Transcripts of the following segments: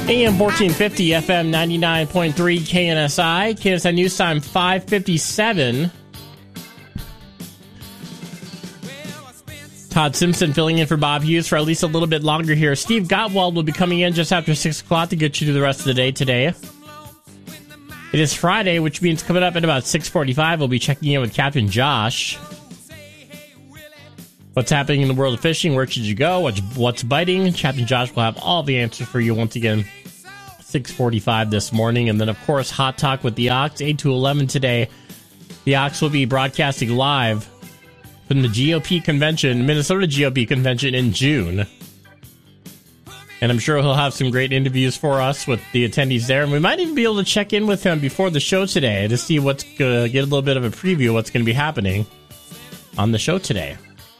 AM 1450, FM 99.3, KNSI. KNSI News Time 5:57. Todd Simpson filling in for Bob Hughes for at least a little bit longer here. Steve Gottwald will be coming in just after 6 o'clock to get you through the rest of the day today. It is Friday, which means coming up at about 6:45, we'll be checking in with Captain Josh. What's happening in the world of fishing? Where should you go? What's biting? Captain Josh will have all the answers for you once again. 6:45 this morning. And then, of course, Hot Talk with the Ox, 8 to 11 today. The Ox will be broadcasting live from the GOP convention, Minnesota GOP convention in June. And I'm sure he'll have some great interviews for us with the attendees there. And we might even be able to check in with him before the show today to see what's going to get a little bit of a preview of what's going to be happening on the show today.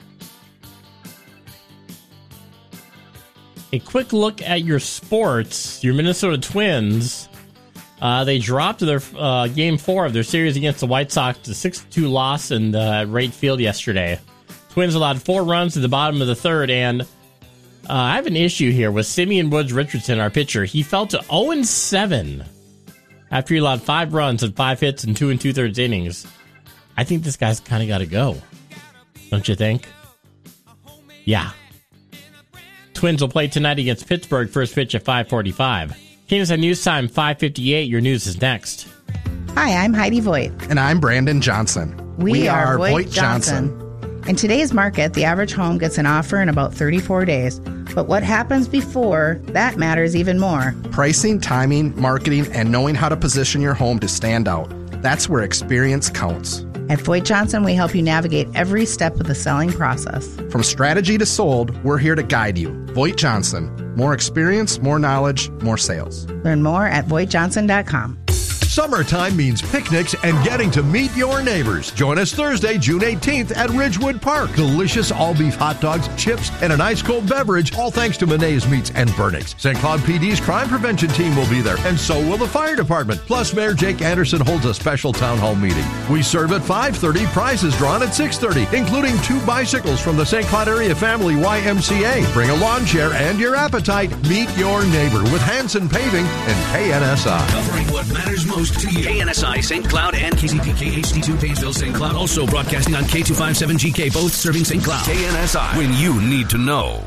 A quick look at your sports. Your Minnesota Twins, they dropped their Game 4 of their series against the White Sox, a 6-2 loss in Wright Field yesterday. Twins allowed 4 runs at the bottom of the third, and I have an issue here with Simeon Woods Richardson, our pitcher. He fell to 0-7 after he allowed 5 runs and 5 hits in 2 2/3 innings. I think this guy's kind of got to go. Don't you think? Yeah. Twins will play tonight against Pittsburgh, first pitch at 5:45. KNSI News Time 5:58. Your news is next. Hi, I'm Heidi Voigt. And I'm Brandon Johnson. We are Voigt Johnson. In today's market, the average home gets an offer in about 34 days. But what happens before, that matters even more. Pricing, timing, marketing, and knowing how to position your home to stand out. That's where experience counts. At Voigt Johnson, we help you navigate every step of the selling process. From strategy to sold, we're here to guide you. Voigt Johnson. More experience, more knowledge, more sales. Learn more at VoigtJohnson.com. Summertime means picnics and getting to meet your neighbors. Join us Thursday, June 18th at Ridgewood Park. Delicious all-beef hot dogs, chips, and an ice-cold beverage, all thanks to Monet's Meats and Burnix. St. Cloud PD's crime prevention team will be there, and so will the fire department. Plus, Mayor Jake Anderson holds a special town hall meeting. We serve at 5:30, prizes drawn at 6:30, including 2 bicycles from the St. Cloud Area Family YMCA. Bring a lawn chair and your appetite. Meet your neighbor with Hanson Paving and KNSI. Covering what matters most to you. KNSI St. Cloud and KZPK HD2 Painesville St. Cloud. Also broadcasting on K257GK, both serving St. Cloud. KNSI, when you need to know.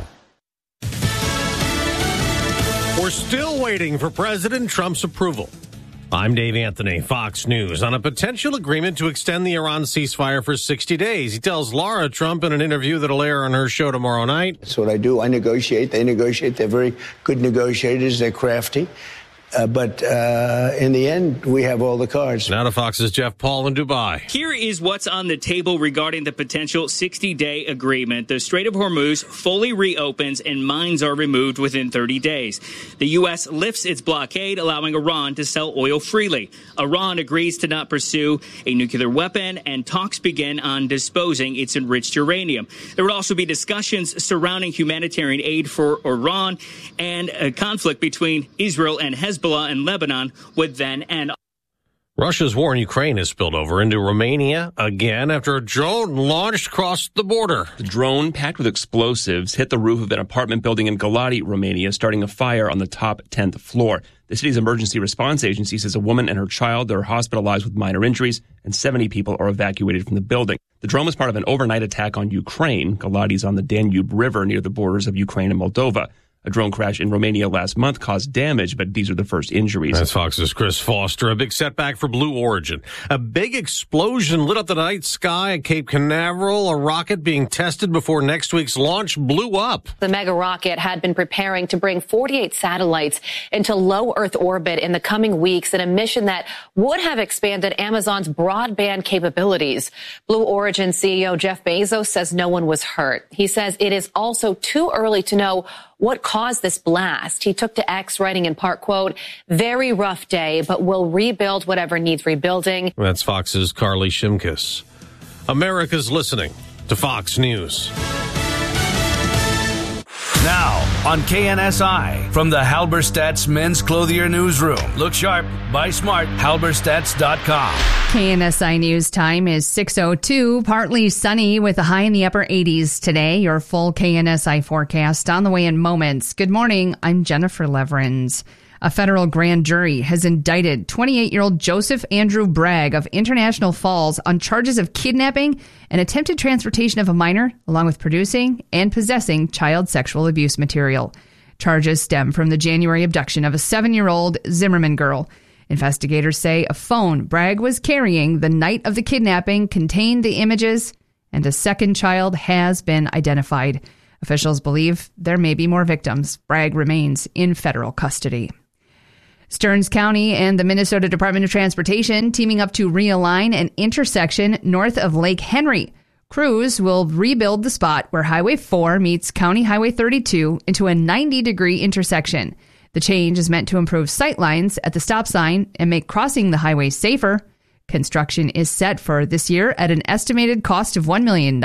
We're still waiting for President Trump's approval. I'm Dave Anthony, Fox News, on a potential agreement to extend the Iran ceasefire for 60 days. He tells Laura Trump in an interview that'll air on her show tomorrow night. That's what I do. I negotiate. They negotiate. They're very good negotiators. They're crafty. But in the end, we have all the cards. Now to Fox's Jeff Paul in Dubai. Here is what's on the table regarding the potential 60-day agreement. The Strait of Hormuz fully reopens and mines are removed within 30 days. The U.S. lifts its blockade, allowing Iran to sell oil freely. Iran agrees to not pursue a nuclear weapon, and talks begin on disposing its enriched uranium. There would also be discussions surrounding humanitarian aid for Iran, and a conflict between Israel and Hezbollah in Lebanon would then end. Russia's war in Ukraine has spilled over into Romania again after a drone launched across the border. The drone, packed with explosives, hit the roof of an apartment building in Galati, Romania, starting a fire on the top 10th floor. The city's emergency response agency says a woman and her child are hospitalized with minor injuries, and 70 people are evacuated from the building. The drone was part of an overnight attack on Ukraine. Galati is on the Danube River near the borders of Ukraine and Moldova. A drone crash in Romania last month caused damage, but these are the first injuries. That's Fox's Chris Foster. A big setback for Blue Origin. A big explosion lit up the night sky at Cape Canaveral. A rocket being tested before next week's launch blew up. The mega rocket had been preparing to bring 48 satellites into low Earth orbit in the coming weeks in a mission that would have expanded Amazon's broadband capabilities. Blue Origin CEO Jeff Bezos says no one was hurt. He says it is also too early to know what caused this blast. He took to X, writing in part, quote, "Very rough day, but we'll rebuild whatever needs rebuilding." That's Fox's Carly Shimkus. America's listening to Fox News. Now on KNSI, from the Halberstadt's Men's Clothier Newsroom. Look sharp, buy smart, halberstadts.com. KNSI News time is 6:02, partly sunny with a high in the upper 80s today. Your full KNSI forecast on the way in moments. Good morning, I'm Jennifer Leverins. A federal grand jury has indicted 28-year-old Joseph Andrew Bragg of International Falls on charges of kidnapping and attempted transportation of a minor, along with producing and possessing child sexual abuse material. Charges stem from the January abduction of a 7-year-old Zimmerman girl. Investigators say a phone Bragg was carrying the night of the kidnapping contained the images, and a second child has been identified. Officials believe there may be more victims. Bragg remains in federal custody. Stearns County and the Minnesota Department of Transportation teaming up to realign an intersection north of Lake Henry. Crews will rebuild the spot where Highway 4 meets County Highway 32 into a 90-degree intersection. The change is meant to improve sight lines at the stop sign and make crossing the highway safer. Construction is set for this year at an estimated cost of $1 million.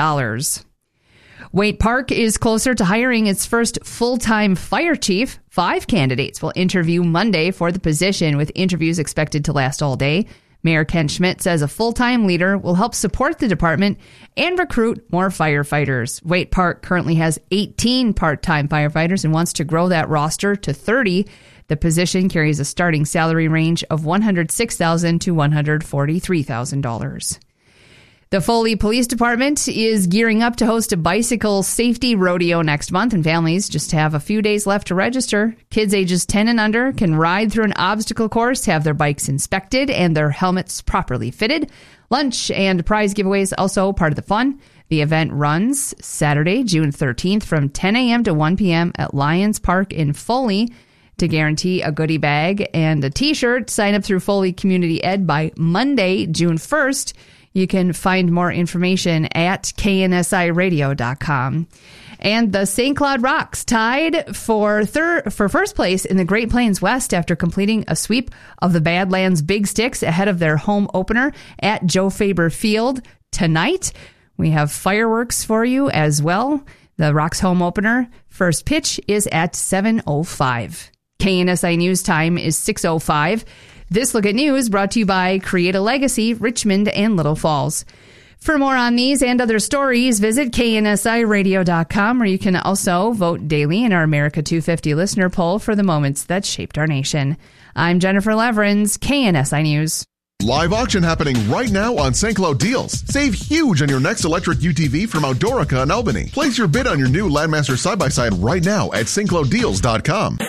Waite Park is closer to hiring its first full-time fire chief. 5 candidates will interview Monday for the position, with interviews expected to last all day. Mayor Ken Schmidt says a full-time leader will help support the department and recruit more firefighters. Waite Park currently has 18 part-time firefighters and wants to grow that roster to 30. The position carries a starting salary range of $106,000 to $143,000. The Foley Police Department is gearing up to host a bicycle safety rodeo next month, and families just have a few days left to register. Kids ages 10 and under can ride through an obstacle course, have their bikes inspected, and their helmets properly fitted. Lunch and prize giveaways also part of the fun. The event runs Saturday, June 13th from 10 a.m. to 1 p.m. at Lions Park in Foley. To guarantee a goodie bag and a t-shirt, sign up through Foley Community Ed by Monday, June 1st. You can find more information at KNSIRadio.com. And the St. Cloud Rocks tied for first place in the Great Plains West after completing a sweep of the Badlands Big Sticks ahead of their home opener at Joe Faber Field tonight. We have fireworks for you as well. The Rocks home opener first pitch is at 7:05. KNSI News time is 6:05. This Look at News brought to you by Create a Legacy, Richmond and Little Falls. For more on these and other stories, visit KNSIRadio.com, where you can also vote daily in our America 250 listener poll for the moments that shaped our nation. I'm Jennifer Leverins, KNSI News. Live auction happening right now on St. Cloud Deals. Save huge on your next electric UTV from Outdoorica in Albany. Place your bid on your new Landmaster side-by-side right now at stclouddeals.com.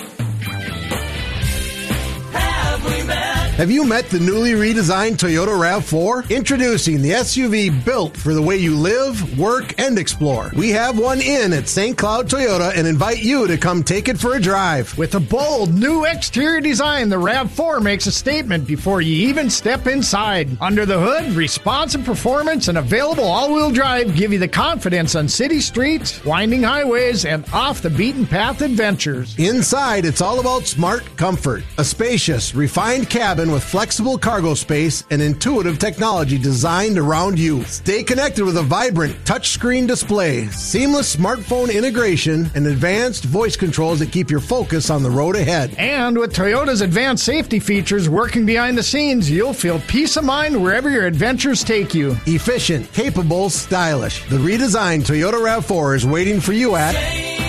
Have you met the newly redesigned Toyota RAV4? Introducing the SUV built for the way you live, work, and explore. We have one in at St. Cloud Toyota and invite you to come take it for a drive. With a bold new exterior design, the RAV4 makes a statement before you even step inside. Under the hood, responsive performance and available all-wheel drive give you the confidence on city streets, winding highways, and off-the-beaten-path adventures. Inside, it's all about smart comfort. A spacious, refined cabin with flexible cargo space and intuitive technology designed around you. Stay connected with a vibrant touchscreen display, seamless smartphone integration, and advanced voice controls that keep your focus on the road ahead. And with Toyota's advanced safety features working behind the scenes, you'll feel peace of mind wherever your adventures take you. Efficient, capable, stylish. The redesigned Toyota RAV4 is waiting for you at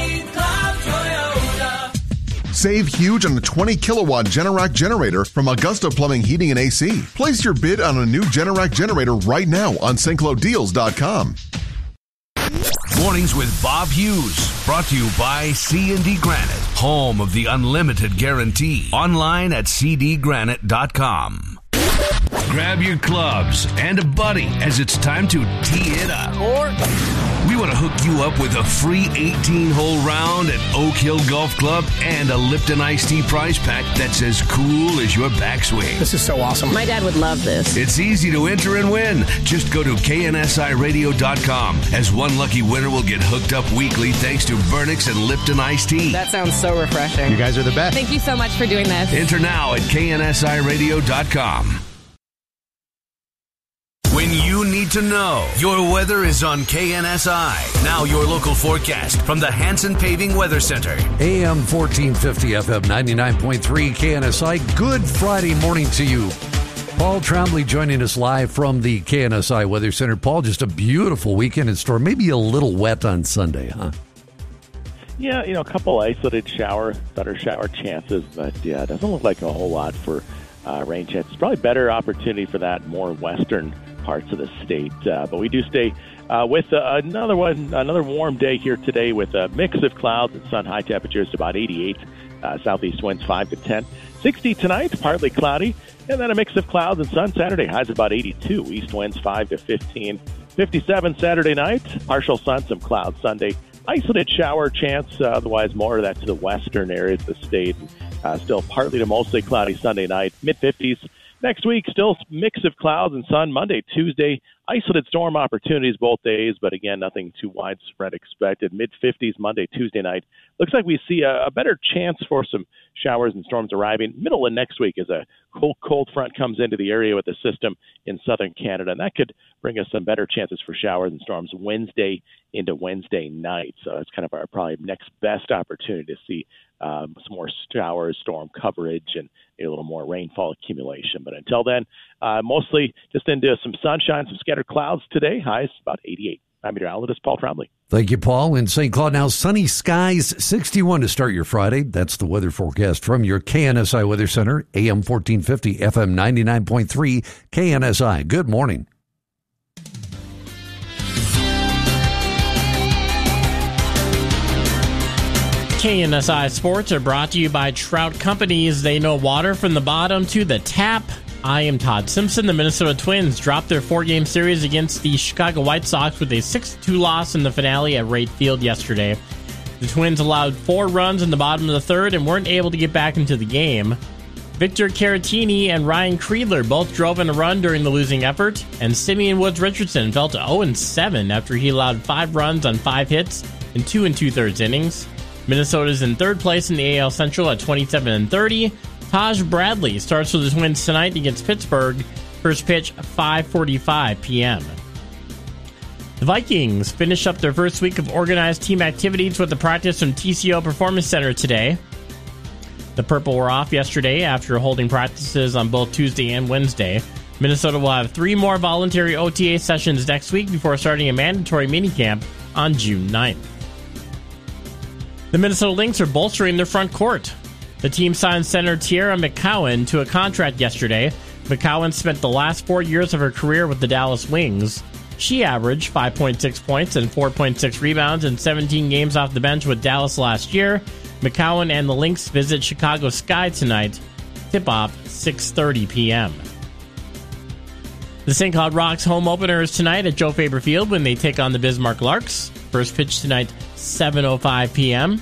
Save huge on the 20-kilowatt Generac generator from Augusta Plumbing, Heating, and AC. Place your bid on a new Generac generator right now on stclouddeals.com. Mornings with Bob Hughes, brought to you by C&D Granite, home of the unlimited guarantee. Online at cdgranite.com. Grab your clubs and a buddy as it's time to tee it up. Or we want to hook you up with a free 18-hole round at Oak Hill Golf Club and a Lipton Iced Tea prize pack that's as cool as your backswing. This is so awesome. My dad would love this. It's easy to enter and win. Just go to KNSIRadio.com, as one lucky winner will get hooked up weekly thanks to Vernix and Lipton Iced Tea. That sounds so refreshing. You guys are the best. Thank you so much for doing this. Enter now at KNSIRadio.com. When you need to know, your weather is on KNSI. Now your local forecast from the Hanson Paving Weather Center. AM 1450, FM 99.3 KNSI. Good Friday morning to you. Paul Trombley joining us live from the KNSI Weather Center. Paul, just a beautiful weekend in store. Maybe a little wet on Sunday, huh? Yeah, a couple isolated thunder shower chances, but yeah, it doesn't look like a whole lot for rain chances. Probably better opportunity for that more western parts of the state. But we do stay with another warm day here today with a mix of clouds and sun. High temperatures about 88. Southeast winds 5 to 10. 60 tonight, partly cloudy. And then a mix of clouds and sun Saturday. Highs about 82. East winds 5 to 15. 57 Saturday night. Partial sun, some clouds Sunday. Isolated shower chance. Otherwise, more of that to the western areas of the state. Still partly to mostly cloudy Sunday night. Mid-50s. Next week, still mix of clouds and sun. Monday, Tuesday, isolated storm opportunities both days, but again, nothing too widespread expected. Mid-50s Monday, Tuesday night. Looks like we see a better chance for some showers and storms arriving middle of next week as a cold front comes into the area with the system in southern Canada, and that could bring us some better chances for showers and storms Wednesday into Wednesday night. So that's kind of our probably next best opportunity to see some more showers, storm coverage, and a little more rainfall accumulation. But until then, mostly just into some sunshine, some scattered clouds today. Highs about 88. I'm meteorologist Paul Trombley. Thank you, Paul. In St. Cloud now, sunny skies, 61 to start your Friday. That's the weather forecast from your KNSI Weather Center, AM 1450, FM 99.3, KNSI. Good morning. KNSI Sports are brought to you by Trout Companies. They know water from the bottom to the tap. I am Todd Simpson. The Minnesota Twins dropped their 4-game series against the Chicago White Sox with a 6-2 loss in the finale at Wright Field yesterday. The Twins allowed 4 runs in the bottom of the third and weren't able to get back into the game. Victor Caratini and Ryan Kreidler both drove in a run during the losing effort, and Simeon Woods-Richardson fell to 0-7 after he allowed 5 runs on 5 hits in 2 2/3 innings. Minnesota's in third place in the AL Central at 27-30. Taj Bradley starts for the Twins tonight against Pittsburgh. First pitch, 5:45 p.m. The Vikings finish up their first week of organized team activities with a practice from TCO Performance Center today. The Purple were off yesterday after holding practices on both Tuesday and Wednesday. Minnesota will have 3 more voluntary OTA sessions next week before starting a mandatory minicamp on June 9th. The Minnesota Lynx are bolstering their front court. The team signed center Tierra McCowan to a contract yesterday. McCowan spent the last 4 years of her career with the Dallas Wings. She averaged 5.6 points and 4.6 rebounds in 17 games off the bench with Dallas last year. McCowan and the Lynx visit Chicago Sky tonight. Tip-off 6:30 p.m. The St. Cloud Rocks home opener is tonight at Joe Faber Field when they take on the Bismarck Larks. First pitch tonight, 7:05 p.m.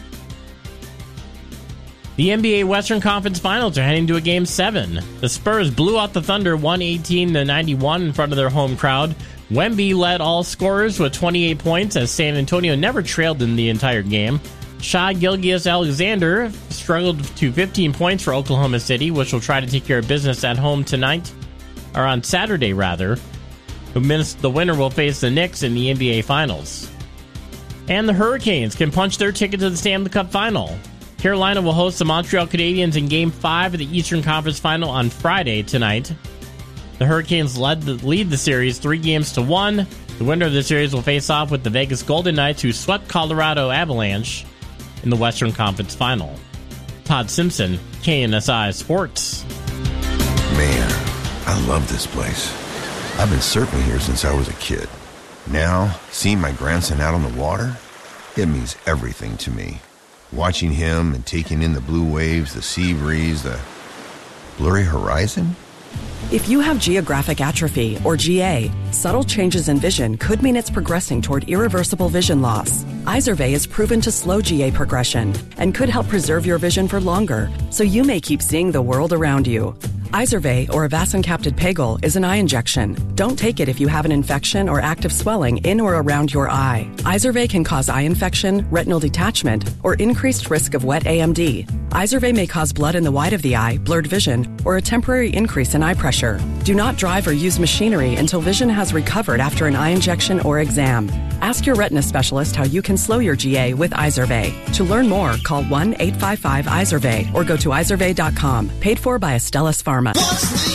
The NBA Western Conference Finals are heading to a Game 7. The Spurs blew out the Thunder 118-91 in front of their home crowd. Wemby led all scorers with 28 points as San Antonio never trailed in the entire game. Shai Gilgeous-Alexander struggled to 15 points for Oklahoma City, which will try to take care of business at home tonight, or on Saturday rather. The winner will face the Knicks in the NBA Finals. And the Hurricanes can punch their ticket to the Stanley Cup Final. Carolina will host the Montreal Canadiens in Game 5 of the Eastern Conference Final on Friday tonight. The Hurricanes lead the series 3-1. The winner of the series will face off with the Vegas Golden Knights, who swept Colorado Avalanche in the Western Conference Final. Todd Simpson, KNSI Sports. Man, I love this place. I've been surfing here since I was a kid. Now, seeing my grandson out on the water, it means everything to me. Watching him and taking in the blue waves, the sea breeze, the blurry horizon. If you have geographic atrophy, or GA, subtle changes in vision could mean it's progressing toward irreversible vision loss. Izervay is proven to slow GA progression and could help preserve your vision for longer, so you may keep seeing the world around you. Izervay, or avacincaptad pegol, is an eye injection. Don't take it if you have an infection or active swelling in or around your eye. Izervay can cause eye infection, retinal detachment, or increased risk of wet AMD. Izervay may cause blood in the white of the eye, blurred vision, or a temporary increase in eye pressure. Do not drive or use machinery until vision has recovered after an eye injection or exam. Ask your retina specialist how you can slow your GA with Izervay. To learn more, call 1-855-IZERVAY or go to izervay.com. Paid for by Astellas Pharma. What's the odds?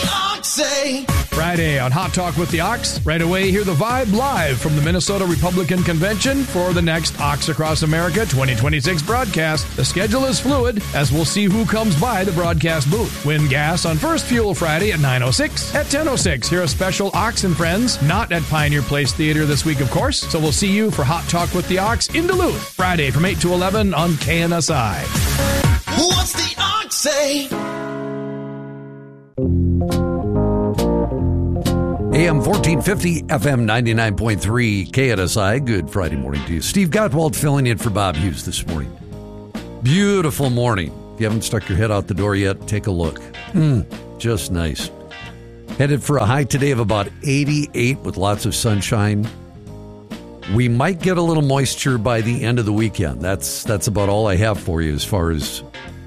say? Friday on Hot Talk with the Ox. Right away, hear the vibe live from the Minnesota Republican Convention for the next Ox Across America 2026 broadcast. The schedule is fluid, as we'll see who comes by the broadcast booth. Win gas on First Fuel Friday at 9:06. At 10:06, hear a special Ox and Friends, not at Pioneer Place Theater this week, of course. So we'll see you for Hot Talk with the Ox in Duluth, Friday from 8 to 11 on KNSI. What's the Ox say? AM 1450, FM 99.3, KNSI. Good Friday morning to you. Steve Gottwald filling in for Bob Hughes this morning. Beautiful morning. If you haven't stuck your head out the door yet, take a look. Just nice. Headed for a high today of about 88 with lots of sunshine. We might get a little moisture by the end of the weekend. That's about all I have for you as far as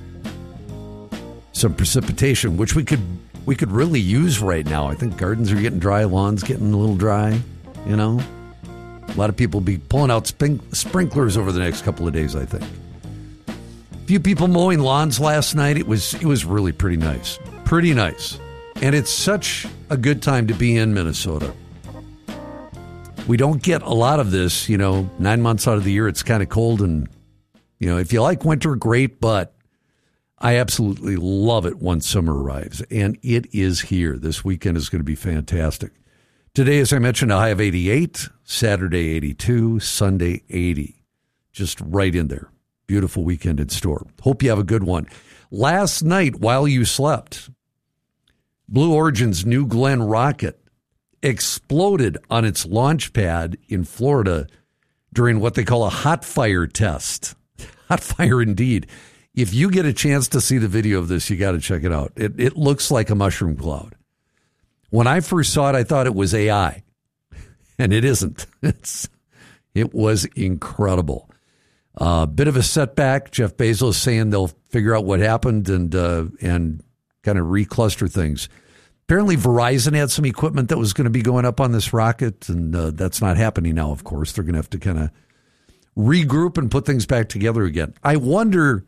some precipitation, which we could really use right now. I think gardens are getting dry, lawns getting a little dry, you know. A lot of people will be pulling out sprinklers over the next couple of days, I think. A few people mowing lawns last night. It was really pretty nice. Pretty nice. And it's such a good time to be in Minnesota. We don't get a lot of this, 9 months out of the year. It's kind of cold, and, if you like winter, great, but I absolutely love it once summer arrives, and it is here. This weekend is going to be fantastic. Today, as I mentioned, a high of 88, Saturday 82, Sunday 80. Just right in there. Beautiful weekend in store. Hope you have a good one. Last night, while you slept, Blue Origin's New Glenn rocket exploded on its launch pad in Florida during what they call a hot fire test. Hot fire indeed. If you get a chance to see the video of this, you got to check it out. It looks like a mushroom cloud. When I first saw it, I thought it was AI, and it isn't. It was incredible. Bit of a setback. Jeff Bezos saying they'll figure out what happened and kind of recluster things. Apparently, Verizon had some equipment that was going to be going up on this rocket, and that's not happening now, of course. They're going to have to kind of regroup and put things back together again. I wonder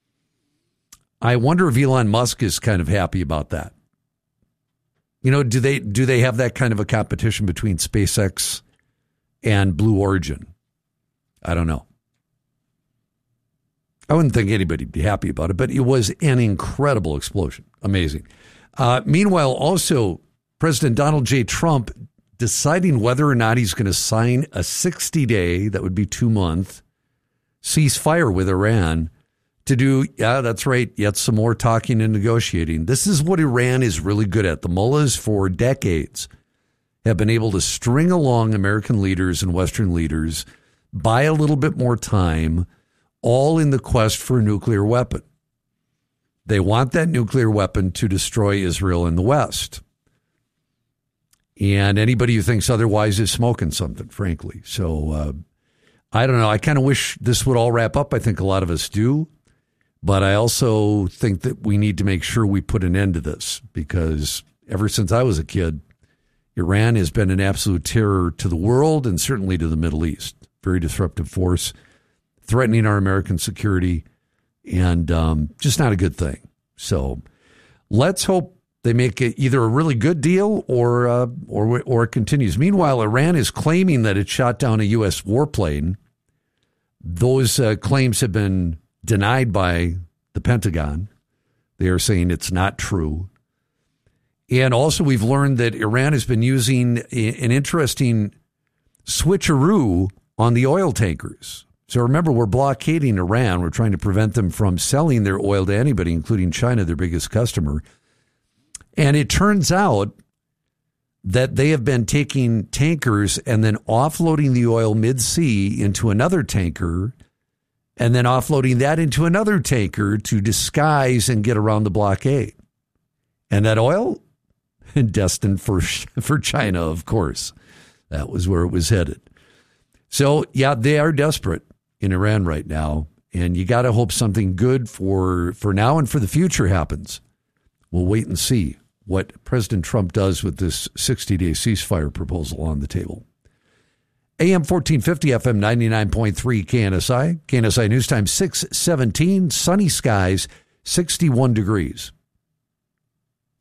if Elon Musk is kind of happy about that. Do they have that kind of a competition between SpaceX and Blue Origin? I don't know. I wouldn't think anybody'd be happy about it, but it was an incredible explosion. Amazing. Meanwhile, also, President Donald J. Trump deciding whether or not he's going to sign a 60-day, that would be 2-month, ceasefire with Iran to do, that's right, yet some more talking and negotiating. This is what Iran is really good at. The mullahs for decades have been able to string along American leaders and Western leaders, buy a little bit more time, all in the quest for a nuclear weapon. They want that nuclear weapon to destroy Israel in the West. And anybody who thinks otherwise is smoking something, frankly. So I don't know. I kind of wish this would all wrap up. I think a lot of us do. But I also think that we need to make sure we put an end to this, because ever since I was a kid, Iran has been an absolute terror to the world and certainly to the Middle East. Very disruptive force, threatening our American security, and just not a good thing. So let's hope they make it either a really good deal or it continues. Meanwhile, Iran is claiming that it shot down a U.S. warplane. Those claims have been denied by the Pentagon. They are saying it's not true. And also, we've learned that Iran has been using an interesting switcheroo on the oil tankers. So remember, we're blockading Iran. We're trying to prevent them from selling their oil to anybody, including China, their biggest customer. And it turns out that they have been taking tankers and then offloading the oil mid-sea into another tanker, and then offloading that into another tanker to disguise and get around the blockade. And that oil, destined for China, of course. That was where it was headed. So, yeah, they are desperate in Iran right now, and you got to hope something good for now and for the future happens. We'll wait and see what President Trump does with this 60-day ceasefire proposal on the table. AM 1450, FM 99.3 KNSI. KNSI News Time 6:17, sunny skies, 61 degrees.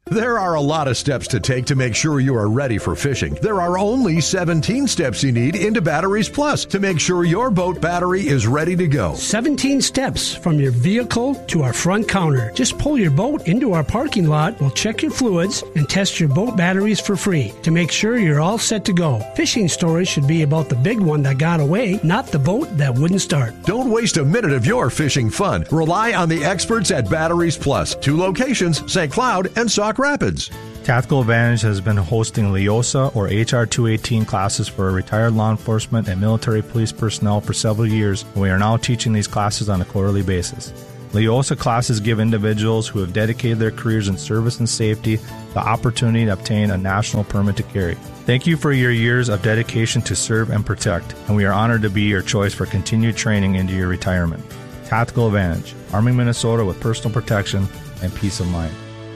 There are a lot of steps to take to make sure you are ready for fishing. There are only 17 steps you need into Batteries Plus to make sure your boat battery is ready to go. 17 steps from your vehicle to our front counter. Just pull your boat into our parking lot, we'll check your fluids, and test your boat batteries for free to make sure you're all set to go. Fishing stories should be about the big one that got away, not the boat that wouldn't start. Don't waste a minute of your fishing fun. Rely on the experts at Batteries Plus. 2 locations, St. Cloud and Sauk Rapids. Tactical Advantage has been hosting LEOSA or HR 218 classes for retired law enforcement and military police personnel for several years, and we are now teaching these classes on a quarterly basis. LEOSA classes give individuals who have dedicated their careers in service and safety the opportunity to obtain a national permit to carry. Thank you for your years of dedication to serve and protect, and we are honored to be your choice for continued training into your retirement. Tactical Advantage, arming Minnesota with personal protection and peace of mind.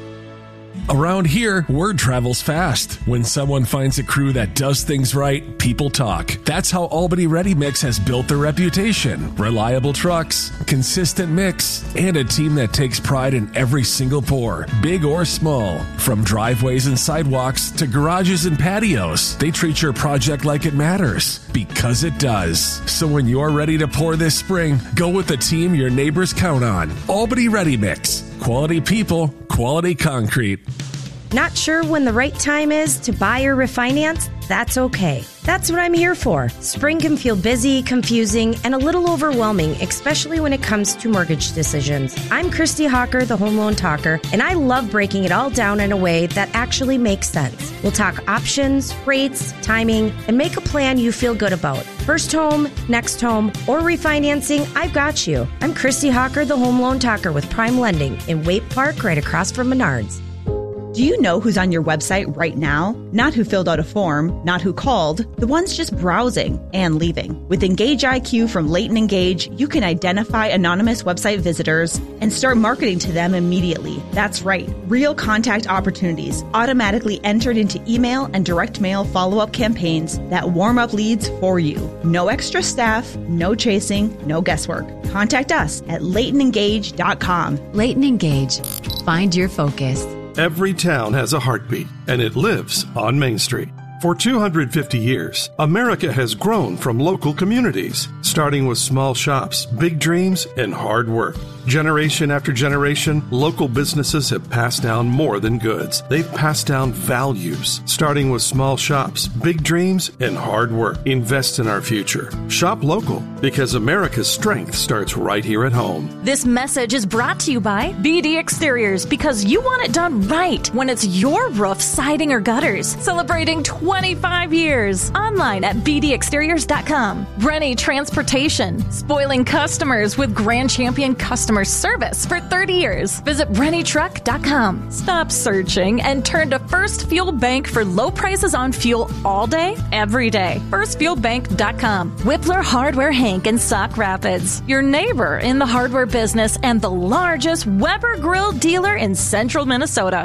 Around here, word travels fast. When someone finds a crew that does things right, people talk. That's how Albany Ready Mix has built their reputation. Reliable trucks, consistent mix, and a team that takes pride in every single pour, big or small. From driveways and sidewalks to garages and patios, they treat your project like it matters, because it does. So when you're ready to pour this spring, go with the team your neighbors count on. Albany Ready Mix. Quality people, quality concrete. Not sure when the right time is to buy or refinance? That's okay. That's what I'm here for. Spring can feel busy, confusing, and a little overwhelming, especially when it comes to mortgage decisions. I'm Christy Hawker, the Home Loan Talker, and I love breaking it all down in a way that actually makes sense. We'll talk options, rates, timing, and make a plan you feel good about. First home, next home, or refinancing, I've got you. I'm Christy Hawker, the Home Loan Talker with Prime Lending in Waite Park, right across from Menards. Do you know who's on your website right now? Not who filled out a form, not who called, the ones just browsing and leaving. With Engage IQ from Leighton Engage, you can identify anonymous website visitors and start marketing to them immediately. That's right, real contact opportunities automatically entered into email and direct mail follow-up campaigns that warm up leads for you. No extra staff, no chasing, no guesswork. Contact us at LeightonEngage.com. Leighton Engage. Find your focus. Every town has a heartbeat, and it lives on Main Street. For 250 years, America has grown from local communities, starting with small shops, big dreams, and hard work. Generation after generation, local businesses have passed down more than goods. They've passed down values, starting with small shops, big dreams, and hard work. Invest in our future. Shop local, because America's strength starts right here at home. This message is brought to you by BD Exteriors, because you want it done right when it's your roof, siding, or gutters. Celebrating 25 years. Online at bdexteriors.com. Rennie Transportation, spoiling customers with Grand Champion customer service for 30 years. Visit rennietruck.com. Stop searching and turn to First Fuel Bank for low prices on fuel all day, every day. firstfuelbank.com. Whippler Hardware Hank in Sauk Rapids, your neighbor in the hardware business and the largest Weber Grill dealer in central Minnesota.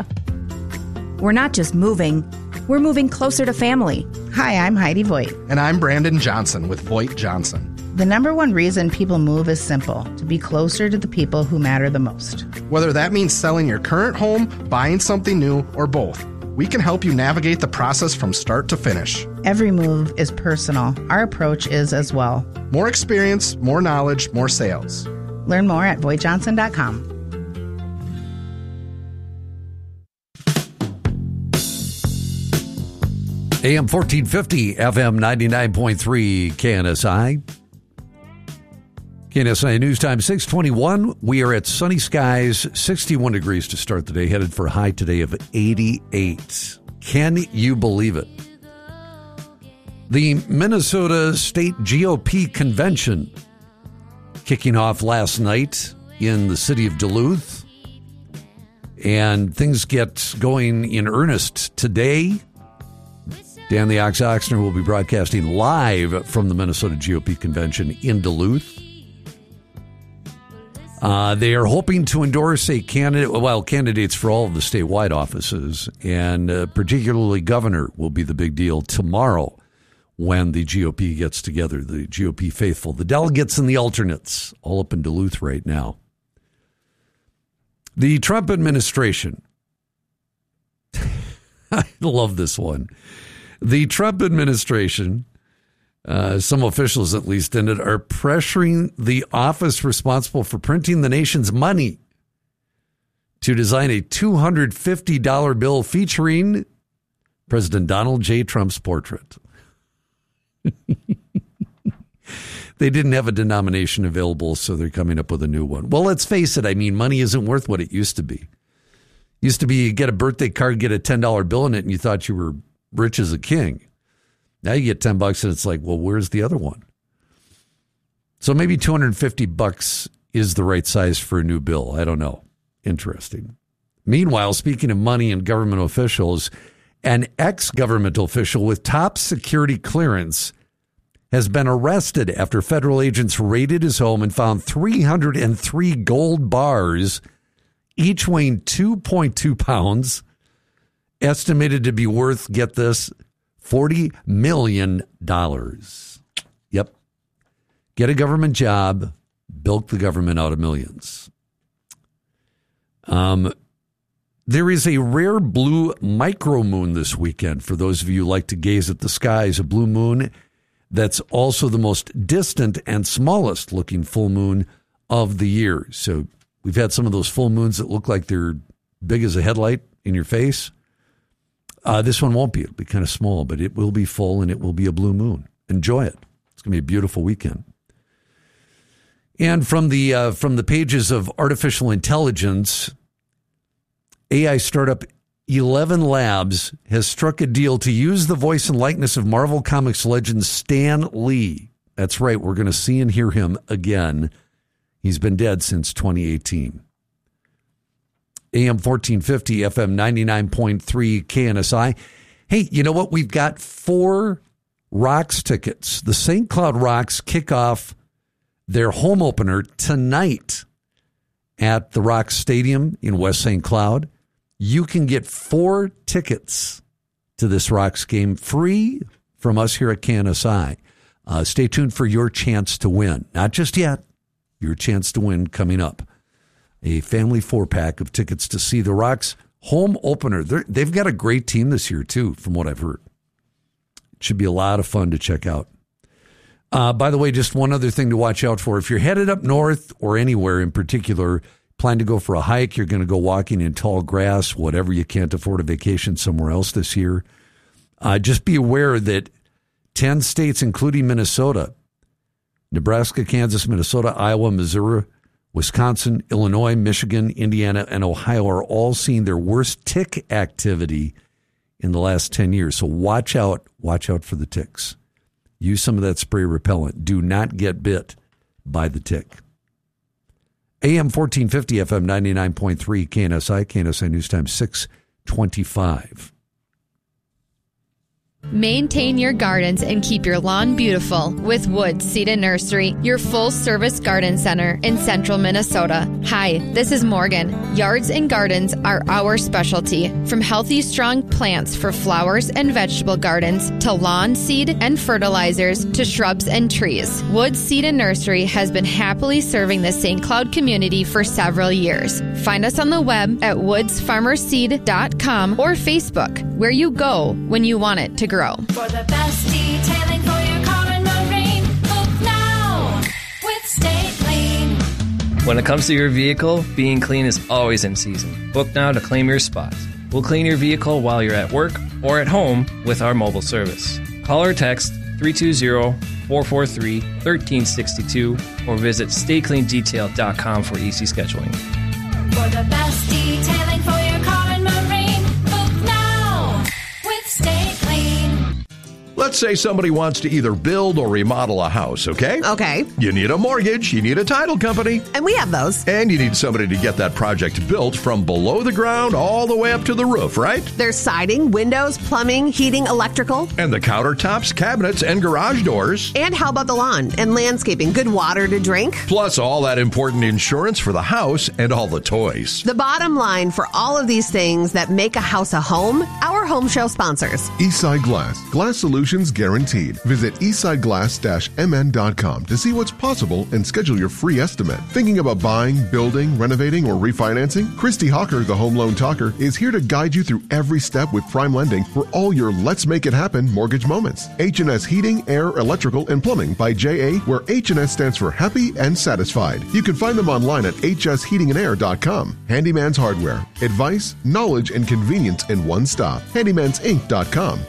We're not just moving, we're moving closer to family. Hi, I'm Heidi Voigt. And I'm Brandon Johnson with Voigt Johnson. The number one reason people move is simple: to be closer to the people who matter the most. Whether that means selling your current home, buying something new, or both, we can help you navigate the process from start to finish. Every move is personal. Our approach is as well. More experience, more knowledge, more sales. Learn more at VoigtJohnson.com. AM 1450, FM 99.3, KNSI. KNSI News Time 6:21. We are at sunny skies, 61 degrees to start the day, headed for a high today of 88. Can you believe it? The Minnesota State GOP Convention kicking off last night in the city of Duluth. And things get going in earnest today. Dan the Ox Oxner will be broadcasting live from the Minnesota GOP Convention in Duluth. They are hoping to endorse a candidates for all of the statewide offices, and particularly governor will be the big deal tomorrow when the GOP gets together, the GOP faithful, the delegates and the alternates, all up in Duluth right now. The Trump administration love this one. The Trump administration, some officials at least in it, are pressuring the office responsible for printing the nation's money to design a $250 bill featuring President Donald J. Trump's portrait. They didn't have a denomination available, so they're coming up with a new one. Well, let's face it. I mean, money isn't worth what it used to be. Used to be you get a birthday card, get a $10 bill in it, and you thought you were rich as a king. Now you get $10 and it's like, well, where's the other one? So maybe $250 is the right size for a new bill. I don't know. Interesting. Meanwhile, speaking of money and government officials, an ex-government official with top security clearance has been arrested after federal agents raided his home and found 303 gold bars, each weighing 2.2 pounds, estimated to be worth, get this, $40 million. Yep. Get a government job, bilk the government out of millions. There is a rare blue micromoon this weekend. For those of you who like to gaze at the skies, a blue moon that's also the most distant and smallest looking full moon of the year. So we've had some of those full moons that look like they're big as a headlight in your face. This one won't be. It'll be kind of small, but it will be full and it will be a blue moon. Enjoy it. It's going to be a beautiful weekend. And from the pages of artificial intelligence, AI startup 11 Labs has struck a deal to use the voice and likeness of Marvel Comics legend Stan Lee. That's right. We're going to see and hear him again. He's been dead since 2018. AM 1450, FM 99.3 KNSI. Hey, you know what? We've got 4 Rocks tickets. The St. Cloud Rocks kick off their home opener tonight at the Rocks Stadium in West St. Cloud. You can get 4 tickets to this Rocks game free from us here at KNSI. Stay tuned for your chance to win. Not just yet. Your chance to win coming up. A family 4-pack of tickets to see the Rocks home opener. They've got a great team this year, too, from what I've heard. It should be a lot of fun to check out. By the way, just one other thing to watch out for. If you're headed up north or anywhere in particular, plan to go for a hike, you're going to go walking in tall grass, whatever, you can't afford a vacation somewhere else this year. Just be aware that 10 states, including Minnesota, Nebraska, Kansas, Minnesota, Iowa, Missouri, Wisconsin, Illinois, Michigan, Indiana, and Ohio are all seeing their worst tick activity in the last 10 years. So watch out for the ticks. Use some of that spray repellent. Do not get bit by the tick. AM 1450, FM 99.3, KNSI News Time 6:25. Maintain your gardens and keep your lawn beautiful with Woods Seed and Nursery, your full-service garden center in central Minnesota. Hi, this is Morgan. Yards and gardens are our specialty. From healthy, strong plants for flowers and vegetable gardens to lawn seed and fertilizers to shrubs and trees, Woods Seed and Nursery has been happily serving the St. Cloud community for several years. Find us on the web at woodsfarmerseed.com or Facebook, where you go when you want it to grow. For the best detailing for your car and marine, book now with Stay Clean. When it comes to your vehicle, being clean is always in season. Book now to claim your spot. We'll clean your vehicle while you're at work or at home with our mobile service. Call or text 320-443-1362 or visit staycleandetail.com for easy scheduling. For the best detailing for your car and marine, book now with Stay Clean. Let's say somebody wants to either build or remodel a house, okay? Okay. You need a mortgage, you need a title company. And we have those. And you need somebody to get that project built from below the ground all the way up to the roof, right? There's siding, windows, plumbing, heating, electrical. And the countertops, cabinets, and garage doors. And how about the lawn and landscaping? Good water to drink. Plus all that important insurance for the house and all the toys. The bottom line for all of these things that make a house a home, our home show sponsors. Eastside Glass. Glass solutions guaranteed. Visit eastsideglass-mn.com to see what's possible and schedule your free estimate. Thinking about buying, building, renovating, or refinancing? Christy Hawker, the Home Loan Talker, is here to guide you through every step with prime lending for all your let's make it happen mortgage moments. H&S Heating, Air, Electrical, and Plumbing by J.A., where H&S stands for happy and satisfied. You can find them online at hsheatingandair.com. Handyman's Hardware. Advice, knowledge, and convenience in one stop. handymansinc.com.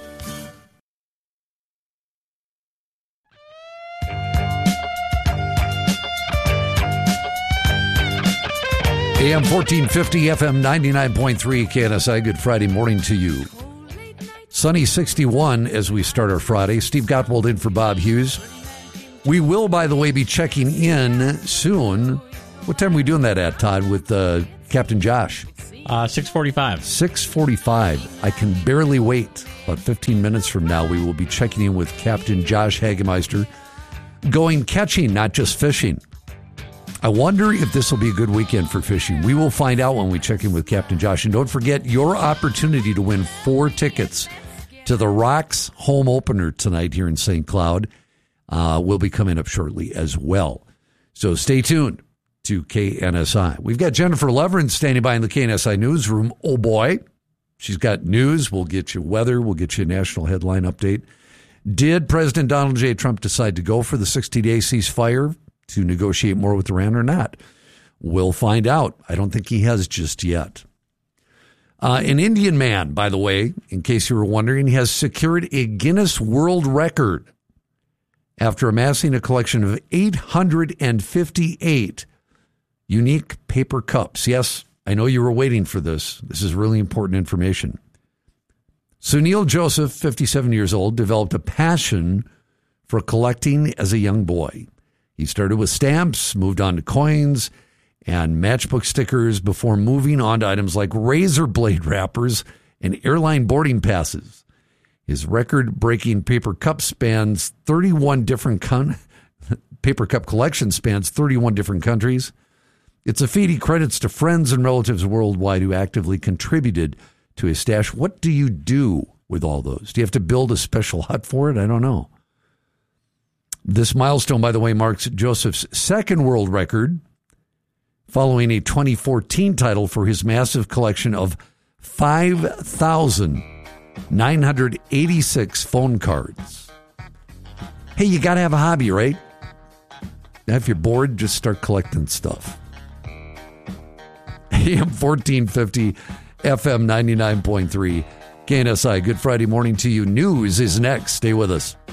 AM 1450, FM 99.3, KNSI. Good Friday morning to you. Sunny 61 as we start our Friday. Steve Gottwald in for Bob Hughes. We will, by the way, be checking in soon. What time are we doing that at, Todd, with Captain Josh? 6:45. 6:45. I can barely wait. About 15 minutes from now, we will be checking in with Captain Josh Hagemeister. Going catching, not just fishing. I wonder if this will be a good weekend for fishing. We will find out when we check in with Captain Josh. And don't forget your opportunity to win 4 tickets to the Rocks home opener tonight here in St. Cloud will be coming up shortly as well. So stay tuned to KNSI. We've got Jennifer Leverin standing by in the KNSI newsroom. Oh, boy. She's got news. We'll get you weather. We'll get you a national headline update. Did President Donald J. Trump decide to go for the 60-day ceasefire to negotiate more with Iran or not? We'll find out. I don't think he has just yet. An Indian man, by the way, in case you were wondering, has secured a Guinness World Record after amassing a collection of 858 unique paper cups. Yes, I know you were waiting for this. This is really important information. Sunil Joseph, 57 years old, developed a passion for collecting as a young boy. He started with stamps, moved on to coins and matchbook stickers before moving on to items like razor blade wrappers and airline boarding passes. His record-breaking paper cup spans 31 different paper cup collection spans 31 different countries. It's a feat he credits to friends and relatives worldwide who actively contributed to his stash. What do you do with all those? Do you have to build a special hut for it? I don't know. This milestone, by the way, marks Joseph's second world record, following a 2014 title for his massive collection of 5,986 phone cards. Hey, you got to have a hobby, right? If you're bored, just start collecting stuff. AM 1450, FM 99.3, KNSI. Good Friday morning to you. News is next. Stay with us.